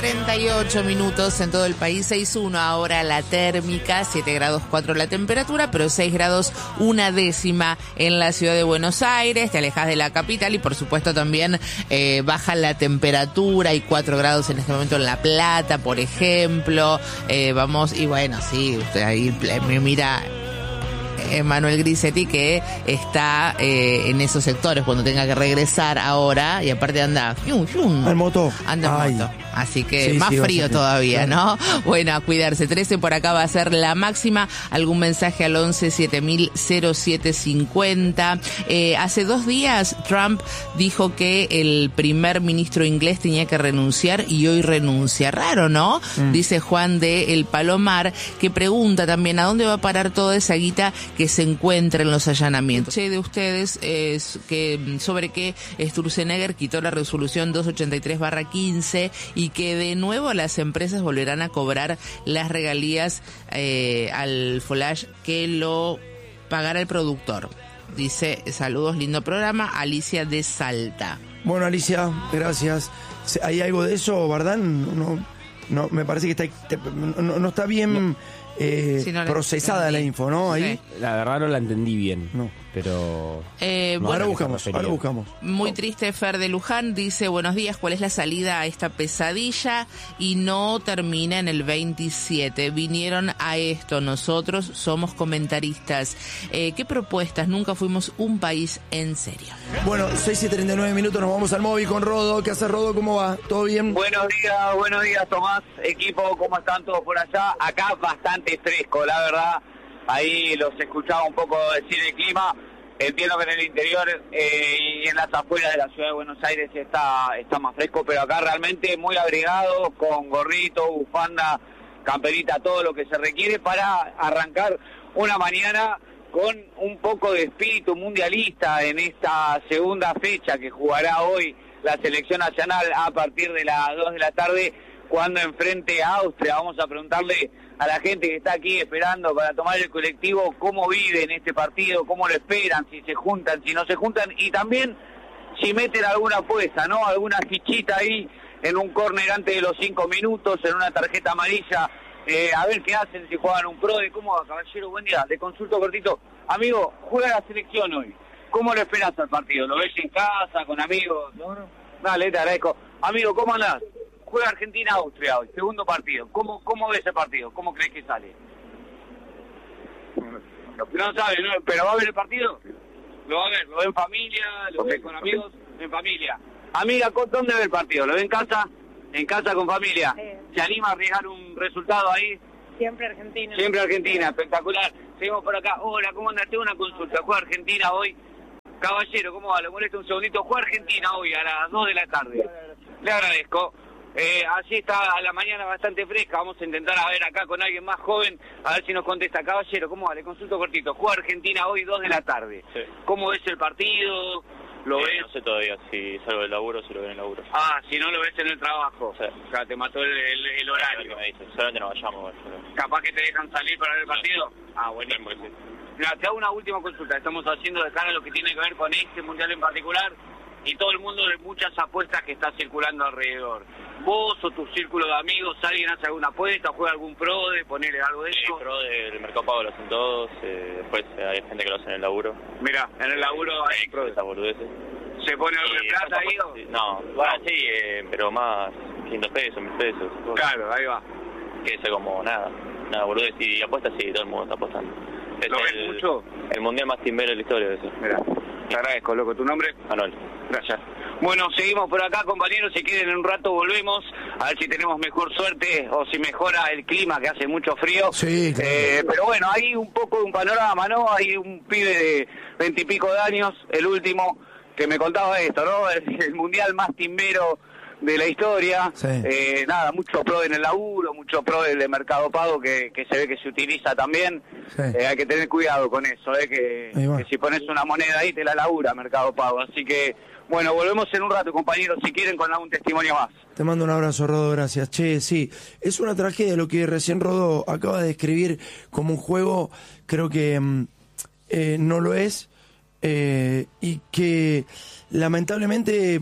13:38 en todo el país, 6:1 ahora la térmica, 7 grados 4 la temperatura, pero 6 grados 1/10 en la ciudad de Buenos Aires. Te alejas de la capital y por supuesto también baja la temperatura, hay 4 grados en este momento en La Plata, por ejemplo. Vamos, y bueno, sí, usted ahí me mira Manuel Grisetti, que está en esos sectores cuando tenga que regresar ahora, y aparte anda al moto. Anda en moto. Así que sí, más sí, frío todavía, ¿no? Bueno, a cuidarse. 13 por acá va a ser la máxima. Algún mensaje al 11 7000 hace 2 días Trump dijo que el primer ministro inglés tenía que renunciar y hoy renuncia. Raro, ¿no? Dice Juan de El Palomar, que pregunta también a dónde va a parar toda esa guita que se encuentra en los allanamientos. De ustedes es que sobre que Sturzenegger quitó la resolución 283/15 y que de nuevo las empresas volverán a cobrar las regalías al Folage que lo pagara el productor. Dice, saludos, lindo programa, Alicia de Salta. Bueno, Alicia, gracias. ¿Hay algo de eso, Bardán? No, me parece que no está bien procesada la info, ¿no? Ahí. La verdad no la entendí bien. No. Pero ahora buscamos. Muy triste Fer de Luján, dice, buenos días, ¿cuál es la salida a esta pesadilla? Y no termina en el 27. Vinieron a esto, nosotros somos comentaristas. ¿Qué propuestas? Nunca fuimos un país en serio. Bueno, 6:39, nos vamos al móvil con Rodo. ¿Qué hace Rodo? ¿Cómo va? ¿Todo bien? Buenos días Tomás, equipo, ¿cómo están todos por allá? Acá bastante fresco, la verdad. Ahí los escuchaba un poco decir el clima. Entiendo que en el interior y en las afueras de la ciudad de Buenos Aires está más fresco, pero acá realmente muy abrigado, con gorrito, bufanda, camperita, todo lo que se requiere para arrancar una mañana con un poco de espíritu mundialista en esta segunda fecha que jugará hoy la selección nacional a partir de las 2 de la tarde cuando enfrente a Austria. Vamos a preguntarle a la gente que está aquí esperando para tomar el colectivo cómo viven este partido, cómo lo esperan, si se juntan, si no se juntan, y también si meten alguna apuesta, ¿no? Alguna fichita ahí en un córner antes de los 5 minutos, en una tarjeta amarilla, a ver qué hacen, si juegan un pro. ¿Cómo va, caballero? Buen día, le consulto cortito. Amigo, juega la selección hoy. ¿Cómo lo esperás al partido? ¿Lo ves en casa, con amigos? ¿No? Dale, te agradezco. Amigo, ¿cómo andás? Juega Argentina-Austria hoy, segundo partido. ¿Cómo ves ese partido? ¿Cómo crees que sale? No sabe, ¿no? ¿Pero va a ver el partido? Lo va a ver, lo ve en familia, lo ve con amigos, en familia. Amiga, ¿dónde ve el partido? ¿Lo ve en casa? ¿En casa con familia? Sí. ¿Se anima a arriesgar un resultado ahí? Siempre Argentina. Siempre Argentina, espectacular. Seguimos por acá. Hola, ¿cómo andas? Tengo una consulta. ¿Juega Argentina hoy? Caballero, ¿cómo va? Le molesto un segundito. ¿Juega Argentina hoy a las 2 de la tarde? Le agradezco. Así está a la mañana bastante fresca. Vamos a intentar a ver acá con alguien más joven, a ver si nos contesta. Caballero, ¿cómo va? Le consulto cortito. Juega Argentina hoy 2 de la tarde. Sí. ¿Cómo ves el partido? ¿Lo ves? No sé todavía si salgo del laburo o si lo veo en el laburo. Ah, si no lo ves en el trabajo. Sí. O sea, te mató el horario. ¿Qué me dicen? Solamente nos vayamos. ¿Capaz que te dejan salir para ver el partido? Ah, buenísimo. Sí. Mira, te hago una última consulta. Estamos haciendo de cara a lo que tiene que ver con este mundial en particular y todo el mundo de muchas apuestas que está circulando alrededor. ¿Vos o tu círculo de amigos, alguien hace alguna apuesta, juega algún pro de ponerle algo de eso? El pro del Mercado Pago lo hacen todos, después hay gente que lo hace en el laburo. Mira, en el laburo hay pro. Esas boludeces. ¿Se pone algo de plata ahí o? Sí, no, bueno, sí, pero más 500 pesos, 1000 pesos. Claro, ahí va. Que es como nada boludez. Y apuestas, sí, todo el mundo está apostando. ¿Lo ves mucho? El mundial más timbero de la historia, eso. Mira, te agradezco, loco. ¿Tu nombre? Manuel. Gracias. Bueno, seguimos por acá, compañeros. Si quieren, en un rato volvemos a ver si tenemos mejor suerte o si mejora el clima, que hace mucho frío. Sí, claro. Pero bueno, hay un poco de un panorama, ¿no? Hay un pibe de 20 y pico de años, el último, que me contaba esto, ¿no? El mundial más timbero de la historia. Sí. Nada, mucho pro en el laburo, mucho pro del Mercado Pago que se ve que se utiliza también. Sí. Hay que tener cuidado con eso, que si pones una moneda ahí te la labura Mercado Pago. Así que, bueno, volvemos en un rato, compañeros, si quieren, con algún testimonio más. Te mando un abrazo, Rodo, gracias. Che, sí, es una tragedia lo que recién Rodo acaba de describir como un juego. Creo que no lo es, y que lamentablemente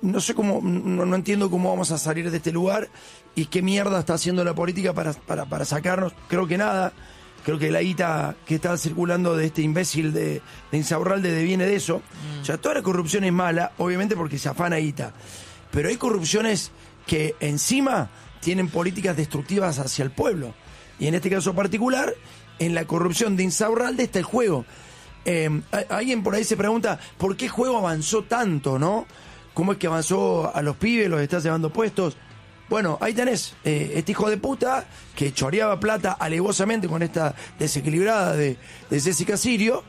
no sé cómo, no entiendo cómo vamos a salir de este lugar y qué mierda está haciendo la política para sacarnos. Creo que nada. Creo que la guita que está circulando de este imbécil de Insaurralde deviene de eso. O sea, toda la corrupción es mala, obviamente porque se afana guita. Pero hay corrupciones que encima tienen políticas destructivas hacia el pueblo. Y en este caso particular, en la corrupción de Insaurralde está el juego. Alguien por ahí se pregunta, ¿por qué el juego avanzó tanto, no? ¿Cómo es que avanzó a los pibes, los está llevando puestos? Bueno, ahí tenés, este hijo de puta que choreaba plata alevosamente con esta desequilibrada de Jessica Sirio,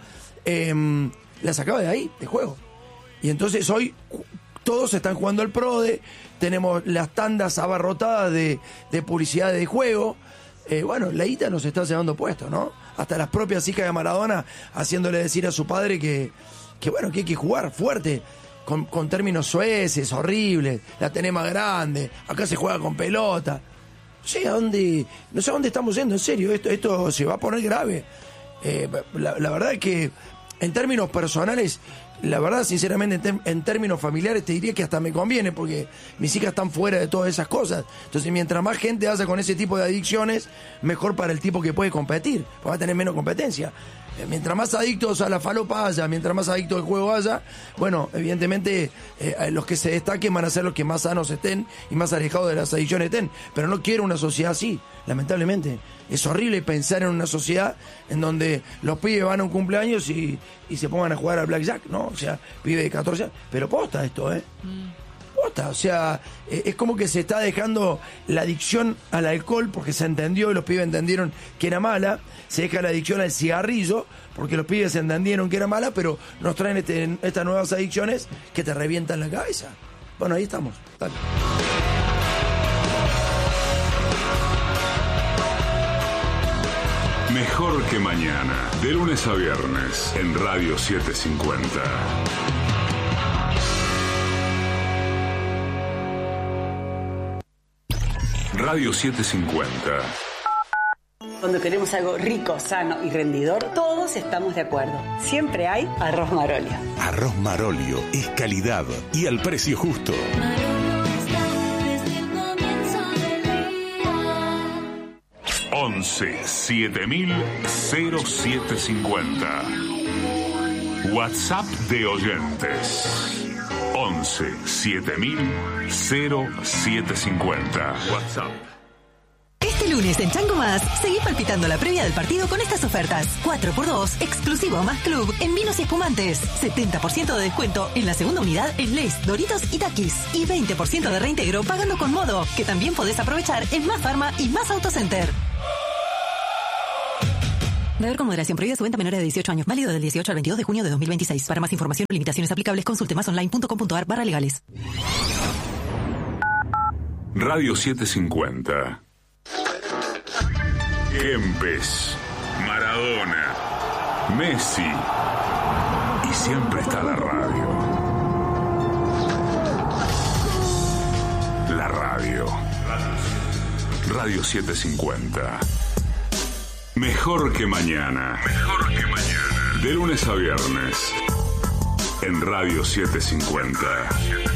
la sacaba de ahí, de juego. Y entonces hoy todos están jugando al PRODE, tenemos las tandas abarrotadas de publicidad de juego. Bueno, la guita nos está llevando puesto, ¿no? Hasta las propias hijas de Maradona haciéndole decir a su padre que bueno, que hay que jugar fuerte. Con términos sueces, horribles, la tenés más grande, acá se juega con pelota. No sé a dónde estamos yendo, en serio, esto se va a poner grave. La verdad es que en términos personales, la verdad, sinceramente, en términos familiares te diría que hasta me conviene, porque mis hijas están fuera de todas esas cosas. Entonces, mientras más gente haya con ese tipo de adicciones, mejor para el tipo que puede competir, porque va a tener menos competencia. Mientras más adictos a la falopa haya, mientras más adictos al juego haya, bueno, evidentemente los que se destaquen van a ser los que más sanos estén y más alejados de las adicciones estén. Pero no quiero una sociedad así, lamentablemente. Es horrible pensar en una sociedad en donde los pibes van a un cumpleaños y se pongan a jugar al blackjack, ¿no? O sea, pibe de 14 años. Pero posta esto, Posta, o sea, es como que se está dejando la adicción al alcohol porque se entendió y los pibes entendieron que era mala. Se deja la adicción al cigarrillo porque los pibes entendieron que era mala, pero nos traen estas nuevas adicciones que te revientan la cabeza. Bueno, ahí estamos. Dale. Mejor que mañana, de lunes a viernes, en Radio 750. Radio 750. Cuando queremos algo rico, sano y rendidor, todos estamos de acuerdo. Siempre hay arroz Marolio. Arroz Marolio es calidad y al precio justo. 11-7000-0750. WhatsApp de oyentes. 11-7000-0750. WhatsApp. Este lunes en Chango Más, seguí palpitando la previa del partido con estas ofertas. 4x2, exclusivo Más Club, en vinos y espumantes. 70% de descuento en la segunda unidad en Lay's, Doritos y Takis. Y 20% de reintegro pagando con Modo, que también podés aprovechar en Más Farma y Más Autocenter. Beber con moderación. Prohibida su venta a menores de 18 años. Válido del 18 al 22 de junio de 2026. Para más información o limitaciones aplicables, consulte masonline.com.ar/legales. Radio 750. Kempes, Maradona, Messi. Y siempre está la radio. La radio. Radio 750. Mejor que mañana. Mejor que mañana. De lunes a viernes. En Radio 750.